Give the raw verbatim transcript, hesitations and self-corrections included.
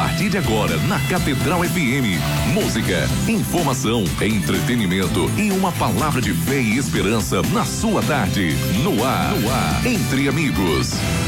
partir de agora na Catedral F M. Música, informação, entretenimento e uma palavra de fé e esperança na sua tarde. No ar, no ar, Entre Amigos.